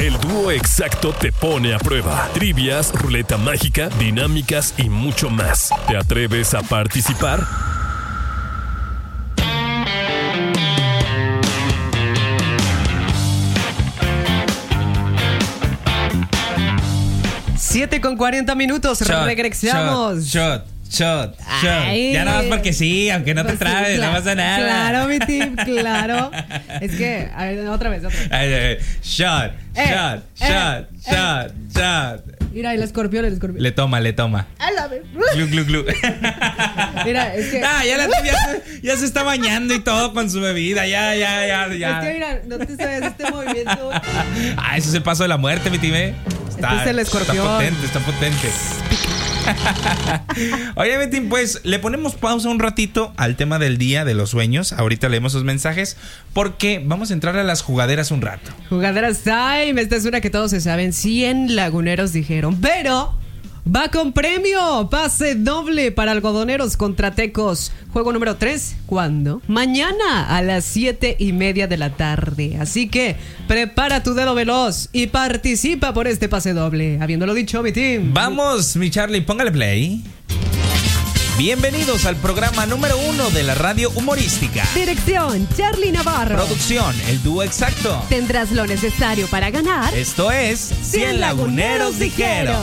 El dúo exacto te pone a prueba. Trivias, ruleta mágica, dinámicas y mucho más. ¿Te atreves a participar? Siete con 40 minutos. Regresamos. Shot. Ay, ya nada más porque sí, aunque no te trabes, no pasa nada. Claro, mi team, claro. Es que, a ver, otra vez. Shot. Mira, el escorpión. Le toma. Glu. Mira, es que. Ya se está bañando y todo con su bebida. Ya. Es que mira, no te sabes este movimiento. Eso es el paso de la muerte, mi time. Este es el escorpión. Está potente. Oye, Betín, pues le ponemos pausa un ratito al tema del día de los sueños. Ahorita leemos sus mensajes porque vamos a entrar a las jugaderas un rato. Jugaderas time. Esta es una que todos se saben. 100 laguneros dijeron, pero va con premio. Pase doble para Algodoneros contra Tecos. Juego número 3. ¿Cuándo? Mañana a las 7:30 de la tarde. Así que prepara tu dedo veloz y participa por este pase doble. Habiéndolo dicho, mi team. Vamos, mi Charlie, póngale play. Bienvenidos al programa número 1 de la radio humorística. Dirección, Charlie Navarro. Producción, el dúo exacto. Tendrás lo necesario para ganar. Esto es 100 laguneros dijeron.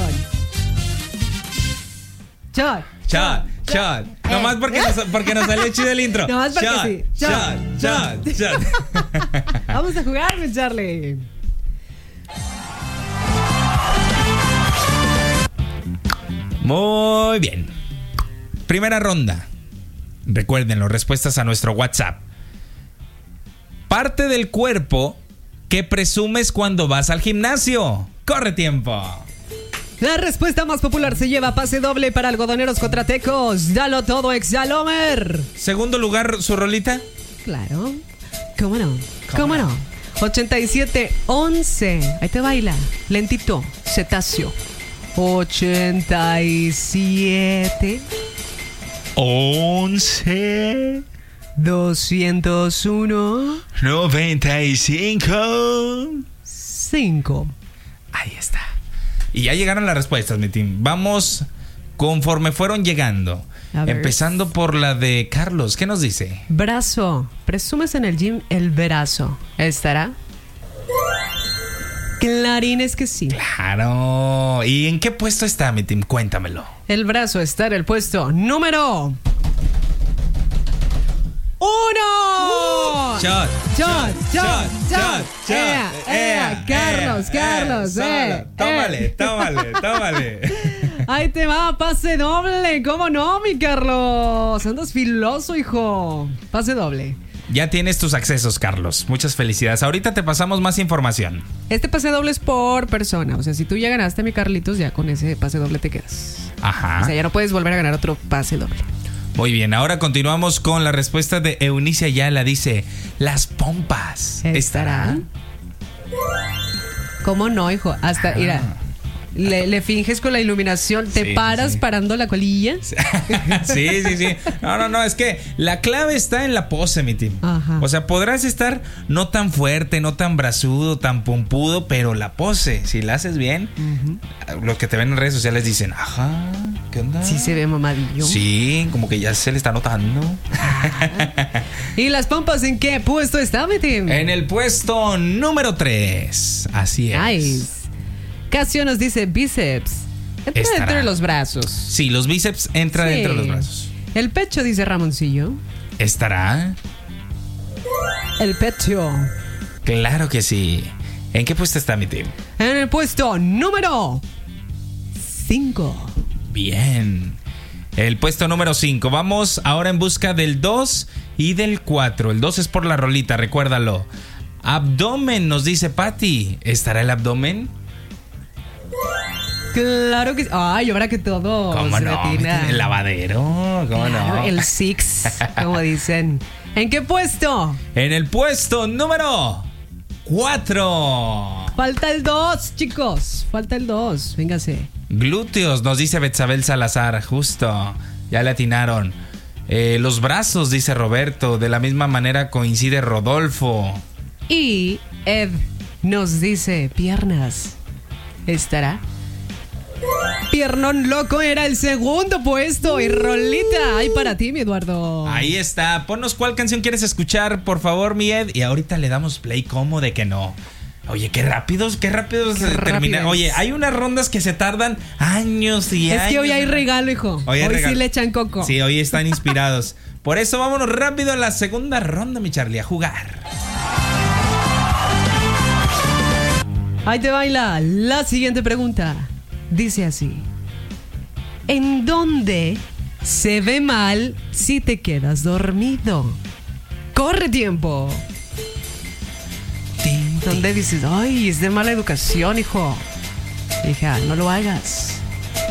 Shot. Nomás porque nos salió chido el intro. Nomás porque sí. Shot. Vamos a jugar, mi Charlie. Muy bien. Primera ronda. Recuérdenlo, respuestas a nuestro WhatsApp. Parte del cuerpo que presumes cuando vas al gimnasio. Corre tiempo. La respuesta más popular se lleva pase doble para Algodoneros contra Tecos. Dalo todo, Exalomer. Segundo lugar, su rolita. Claro. ¿Cómo no? 87-11. Ahí te baila. Lentito. Cetáceo. 87. 11. 201. 95. 5. Ahí está. Y ya llegaron las respuestas, mi team. Vamos conforme fueron llegando. Empezando por la de Carlos. ¿Qué nos dice? Brazo. Presumes en el gym el brazo. ¿Estará? Clarines que sí. Claro. ¿Y en qué puesto está, mi team? Cuéntamelo. El brazo está en el puesto número 1. Shot. Carlos. Tómale. Ahí te va, pase doble. ¿Cómo no, mi Carlos? Andas filoso, hijo. Pase doble. Ya tienes tus accesos, Carlos. Muchas felicidades. Ahorita te pasamos más información. Este pase doble es por persona. O sea, si tú ya ganaste, mi Carlitos, ya con ese pase doble te quedas. Ajá. O sea, ya no puedes volver a ganar otro pase doble. Muy bien, ahora continuamos con la respuesta de Eunice Ayala. Dice, las pompas. ¿Estará? ¿Cómo no, hijo? Hasta, mira, le finges con la iluminación. Te paras parando la colilla. Sí. No, es que la clave está en la pose, mi team. Ajá. O sea, podrás estar no tan fuerte, no tan brazudo, tan pompudo, pero la pose, si la haces bien, los que te ven en redes sociales dicen, ajá, ¿qué onda? Sí se ve mamadillo. Sí, como que ya se le está notando. ¿Y las pompas en qué puesto está, mi team? En el puesto número 3. Así es. Nice. Casio nos dice bíceps. Entra dentro de los brazos. Sí, los bíceps entra dentro de los brazos. El pecho, dice Ramoncillo. ¿Estará? El pecho. Claro que sí. ¿En qué puesto está mi team? En el puesto número 5. Bien. El puesto número 5. Vamos ahora en busca del 2 y del 4. El 2 es por la rolita, recuérdalo. Abdomen, nos dice Patty. ¿Estará el abdomen? Claro que sí. Ay, ahora que todo. ¿Cómo no? El lavadero. ¿Cómo no? El six, como dicen. ¿En qué puesto? En el puesto número 4. Falta el 2, chicos. Falta el 2. Véngase. Glúteos, nos dice Betsabel Salazar. Justo. Ya le atinaron. Los brazos, dice Roberto. De la misma manera coincide Rodolfo. Y Ed nos dice piernas. ¿Estará? Piernón Loco era el segundo puesto. Y rolita, hay para ti, mi Eduardo. Ahí está. Ponnos cuál canción quieres escuchar, por favor, mi Ed. Y ahorita le damos play. ¿Cómo de que no? Oye, qué rápidos terminan. Oye, hay unas rondas que se tardan años y años. Es que hoy hay regalo, hijo. Hoy sí le echan coco. Sí, hoy están inspirados. Por eso vámonos rápido a la segunda ronda, mi Charlie, a jugar. Ahí te baila la siguiente pregunta. Dice así: ¿en dónde se ve mal si te quedas dormido? ¡Corre tiempo! ¿Dónde dices, ay, es de mala educación, hijo? Hija, no lo hagas.